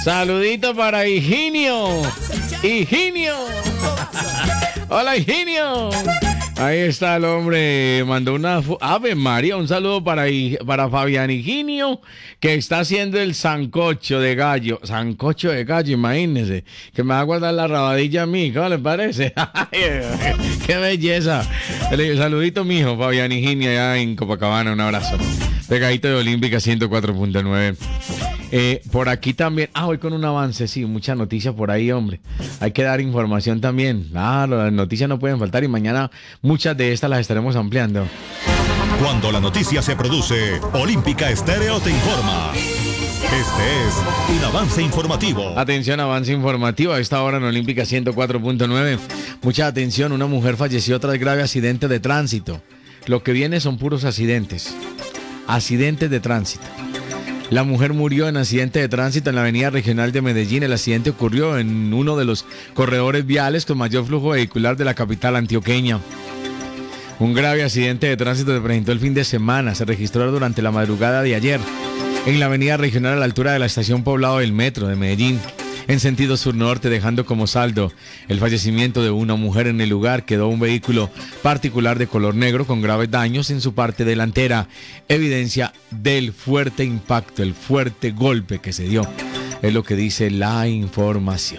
Saludito para Higinio. Higinio. Hola, Higinio. Ahí está el hombre, mandó una... Ave María, un saludo para Fabián Higinio, que está haciendo el sancocho de gallo. Sancocho de gallo, imagínese, que me va a guardar la rabadilla a mí, ¿cómo le parece? ¡Qué belleza! Saludito, mijo, Fabián Higinio, allá en Copacabana, un abrazo. Pegadito de Olímpica 104.9. Por aquí también, voy con un avance, sí, mucha noticia por ahí, hombre. Hay que dar información también. Claro, las noticias no pueden faltar y mañana muchas de estas las estaremos ampliando. Cuando la noticia se produce, Olímpica Estéreo te informa. Este es un avance informativo. Atención, avance informativo a esta hora en Olímpica 104.9. Mucha atención, una mujer falleció tras grave accidente de tránsito. Lo que viene son puros accidentes. Accidentes de tránsito. La mujer murió en accidente de tránsito en la avenida regional de Medellín. El accidente ocurrió en uno de los corredores viales con mayor flujo vehicular de la capital antioqueña. Un grave accidente de tránsito se presentó el fin de semana. Se registró durante la madrugada de ayer en la avenida regional a la altura de la estación Poblado del Metro de Medellín, en sentido sur-norte, dejando como saldo el fallecimiento de una mujer. En el lugar quedó un vehículo particular de color negro con graves daños en su parte delantera, evidencia del fuerte impacto, el fuerte golpe que se dio, es lo que dice la información.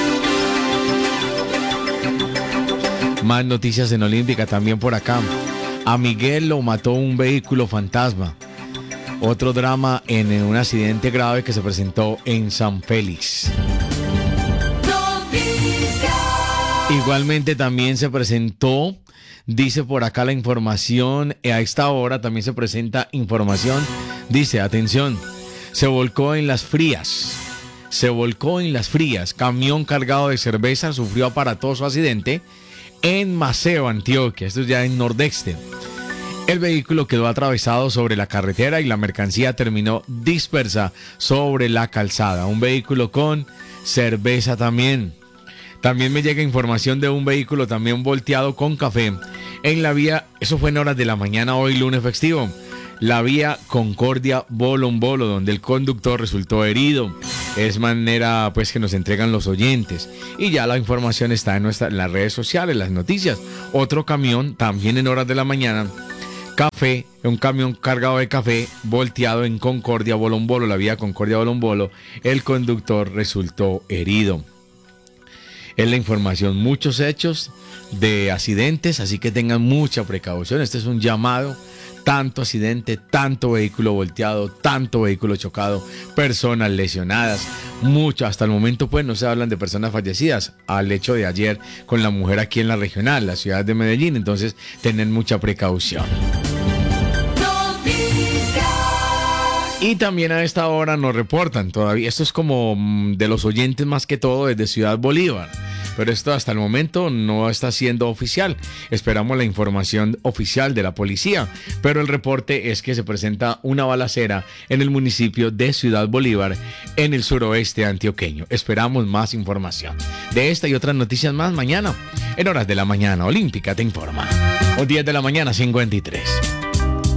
Más noticias en Olímpica también por acá. A Miguel lo mató un vehículo fantasma. Otro drama en un accidente grave que se presentó en San Félix. Igualmente también se presentó, dice por acá la información, a esta hora también se presenta información, dice, atención, se volcó en Las Frías, camión cargado de cerveza sufrió aparatoso accidente en Maceo, Antioquia, esto es ya en Nordeste. El vehículo quedó atravesado sobre la carretera y la mercancía terminó dispersa sobre la calzada. Un vehículo con cerveza también. También me llega información de un vehículo también volteado con café en la vía, eso fue en horas de la mañana hoy lunes festivo, la vía Concordia Bolombolo, donde el conductor resultó herido. Es manera pues que nos entregan los oyentes. Y ya la información está en las redes sociales, las noticias. Otro camión también en horas de la mañana. Café, un camión cargado de café volteado en Concordia Bolombolo, la vía Concordia Bolombolo, el conductor resultó herido. Es la información, muchos hechos de accidentes, así que tengan mucha precaución. Este es un llamado, tanto accidente, tanto vehículo volteado, tanto vehículo chocado, personas lesionadas, mucho. Hasta el momento pues no se hablan de personas fallecidas, al hecho de ayer con la mujer aquí en la regional, la ciudad de Medellín, entonces tengan mucha precaución. Y también a esta hora nos reportan todavía, esto es como de los oyentes más que todo desde Ciudad Bolívar, pero esto hasta el momento no está siendo oficial. Esperamos la información oficial de la policía, pero el reporte es que se presenta una balacera en el municipio de Ciudad Bolívar, en el suroeste antioqueño. Esperamos más información de esta y otras noticias más mañana, en horas de la mañana. Olímpica te informa. 10 de la mañana, 53.